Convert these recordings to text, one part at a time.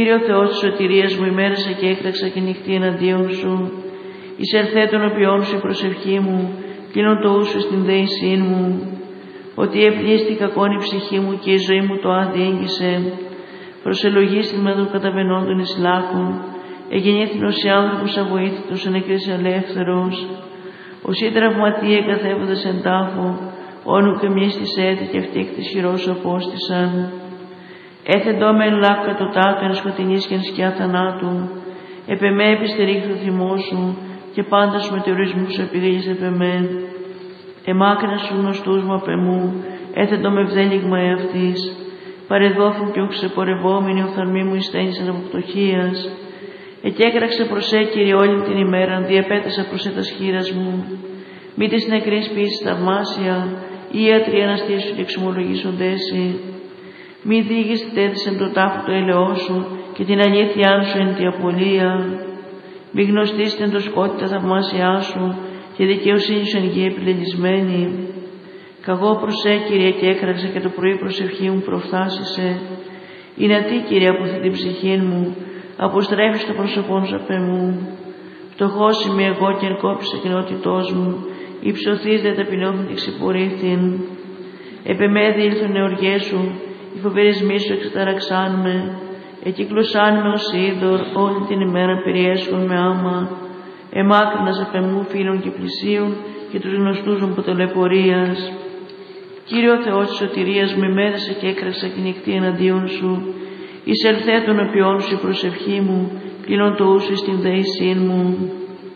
Κύριε ο Θεός της σωτηρίας μου, ημέρεσα και έκταξα και νυχτή εναντίον σου. Εισερθέ των οποίων σου η προσευχή μου, κλείνω το ούσου στην δέησή μου. Ότι επλήστη κακόν η ψυχή μου και η ζωή μου το άδει έγγισε. Προσελογίστη με των καταβενόντων εις λάκων. Εγεννήθην ως άνθρωπος αβοήθητος, ανεκρίσε ελεύθερος. Ως η τραυματία καθέβοντας εν τάφο, όνου και μη στις έθη και αυτή εκ της χειρός απόστησαν. Έθεντό με εν λάκ κατωτάτου, εν σκοτεινής και εν σκιά θανάτου. Επεμέ επιστερήχθη το θυμό σου, και πάντα σου μετεωρισμούς επιδίγεις επεμέ. Εμάκρινα σου γνωστούς μου απεμού, έθεντο με βδέλιγμα εαυτής. Παρεδόθην κι όξε πορευόμενοι, οφθαλμοί μου εισθένησαν από πτωχίας. Εκέκραξε προσέ, Κύριε, όλη την ημέρα, διαπέτασα προσέ τας χείρας μου. Μη της νεκρής ποιήσεις θαυμάσια, οι ιατροί αναστήσουν και εξομολογήσοντέσι. Μη δίγεις τέθησεν το τάφο το έλεό σου και την αλήθειά σου εν τη απολία. Μη γνωστείς την το σκότη τα θαυμάσια σου και δικαιοσύνη σου εν γη επιλελισμένη. Καγώ προσέ, Κύριε, και έκραξα και το πρωί προσευχή μου προφθάσισε. Είναι τι, Κύριε, αποθεί την ψυχή μου, αποστρέφεις το πρόσωπόν σου απ' εμού. Φτωχός είμαι εγώ και εν κόπησε κοινότητός μου, υψωθείς δε ταπεινώθην και ξυπορήθην. Επεμέδι ήλθον εωργές σου, οι φοβερισμοί σου εξεταραξάν με, εκύκλωσάν με ως είδωρ, όλη την ημέρα περιέσχον με άμα. Εμάκρυνας απ' εμού φίλων και πλησίων και τους γνωστούς μου ποτολεπορίας. Κύριε ο Θεός της σωτηρίας μου, ημέρεσα και έκραξα και νυχτή εναντίον σου. Εισερθέ των οποίων σου η προσευχή μου, κλείνω το ούσου στην δέησή μου.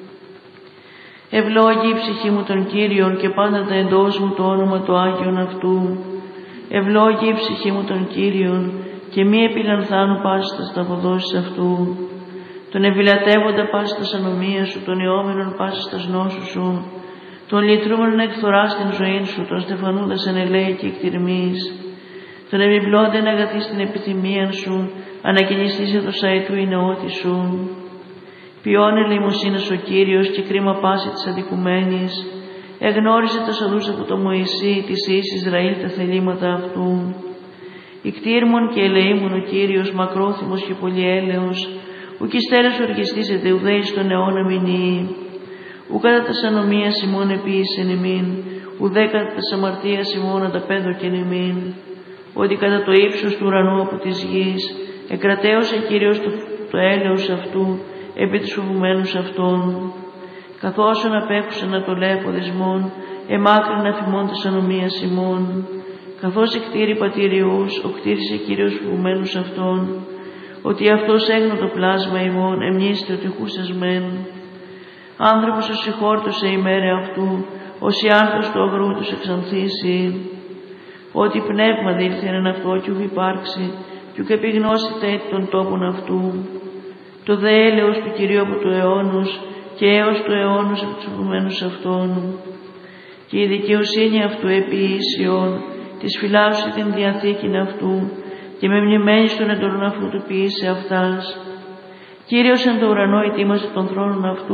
Ευλόγη η ψυχή μου των Κύριων και πάντα τα εντός μου το όνομα το Άγιον αυτού. Ευλόγη η ψυχή μου των Κύριων και μη επιλανθάνω πάση τας ταποδόσεις αυτού. Τον ευηλατεύοντα πάση τας ανομίας σου, τον ιόμενον πάση τας νόσου σου, τον λυτρούμενον εκθορά στην ζωή σου, τον στεφανούντας εν ελέη και εκτιρμής. Τον επιπλώντεν αγαθή στην επιθυμία σου, ανακαινιστήσε το σαϊτού η νεότη σου. Ποιόν ελεημοσύνης ο Κύριος και κρίμα πάση της αδικουμένης. Εγνώρισε τα σαδούς από το Μωυσή, της εις Ισραήλ τα θελήματα αυτού. Ικτήρμον και ελεήμον ο Κύριος, μακρόθυμος και πολυέλεος, ουκ εις τέλος οργιστήσεται ουδέης στον αιώνα μηνύει. Ου κατά τας ανομίας ημών επίησεν ημίν, ουδέ κατά τας αμαρτίας ημών ανταπέδωκεν ημίν. Ότι κατά το ύψος του ουρανού από της γης, εκρατέωσε Κύριος το έλεος αυτού, επί τους φοβουμένους αυτών. Καθώς απέχουσαν να το λέει αποδεσμών, εμάκρυνα φημών της ανομίας ημών. Καθώς εκτήρη πατηριούς, οκτήρισε Κύριος φοβουμένους αυτών, ότι αυτός έγνω το πλάσμα ημών, εμνήστε ότι χούσες μεν. Άνθρωπος ως συγχώρτωσε ημέρα αυτού, ως η άρθρος του αγρού τους εξανθήσει. Ότι πνεύμα δήλθεν εν αυτό κι ουκ υπάρξει, κι ουκ επιγνώσεται των τόπων αυτού. Το δε έλεος του Κυρίου από του αιώνους και έως του αιώνους από τους φοβουμένους αυτών. Και η δικαιοσύνη αυτού επί ίσιον, της φυλάσσου την διαθήκην αυτού, και με μνημένη στον εντολών αυτού του ποιήσε αυτάς. Κύριος εν το ουρανό ετοίμασε των θρόνων αυτού,